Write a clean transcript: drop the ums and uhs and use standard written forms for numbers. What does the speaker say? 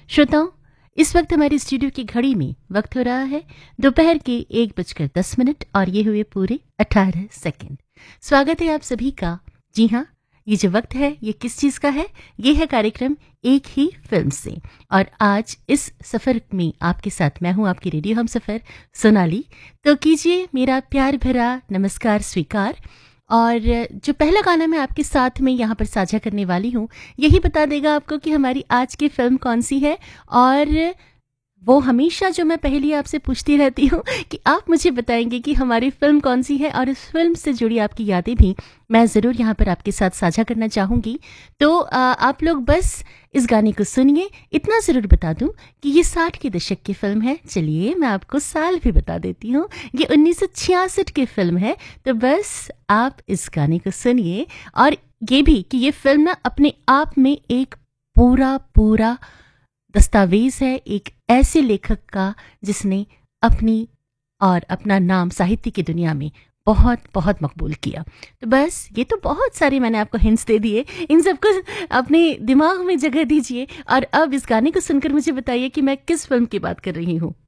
श्रोताओं, इस वक्त हमारे स्टूडियो की घड़ी में वक्त हो रहा है दोपहर के 1:10 और ये हुए पूरे 18 सेकंड। स्वागत है आप सभी का। जी हाँ, ये जो वक्त है ये किस चीज़ का है? ये है कार्यक्रम एक ही फिल्म से। और आज इस सफ़र में आपके साथ मैं हूँ आपकी रेडियो हम सफ़र सोनाली। तो कीजिए मेरा प्यार भरा नमस्कार स्वीकार। और जो पहला गाना मैं आपके साथ में यहाँ पर साझा करने वाली हूँ, यही बता देगा आपको कि हमारी आज की फिल्म कौन सी है। और वो हमेशा जो मैं पहले आपसे पूछती रहती हूँ कि आप मुझे बताएंगे कि हमारी फिल्म कौन सी है, और इस फिल्म से जुड़ी आपकी यादें भी मैं ज़रूर यहाँ पर आपके साथ साझा करना चाहूँगी। तो आप लोग बस इस गाने को सुनिए। इतना ज़रूर बता दूँ कि ये 60 के दशक की फिल्म है। चलिए मैं आपको साल भी बता देती हूँ, ये 1966 की फिल्म है। तो बस आप इस गाने को सुनिए, और ये भी कि ये फिल्म ना अपने आप में एक पूरा दस्तावेज है एक ऐसे लेखक का जिसने अपनी और अपना नाम साहित्य की दुनिया में बहुत बहुत मकबूल किया। तो बस ये तो बहुत सारे मैंने आपको हिंट्स दे दिए, इन सबको अपने दिमाग में जगह दीजिए। और अब इस गाने को सुनकर मुझे बताइए कि मैं किस फिल्म की बात कर रही हूँ।